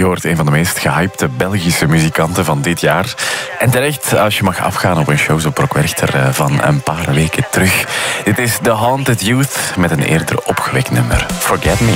Je hoort een van de meest gehypte Belgische muzikanten van dit jaar. En terecht, als je mag afgaan op een show zo Rock Werchter van een paar weken terug. Dit is The Haunted Youth met een eerder opgewekt nummer, Forget Me.